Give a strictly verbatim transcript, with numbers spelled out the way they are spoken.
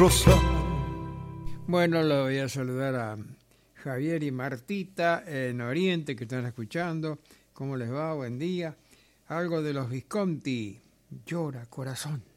Rosario. Bueno, lo voy a saludar a Javier y Martita en Oriente que están escuchando. ¿Cómo les va? Buen día. Algo de los Visconti. Llora, corazón.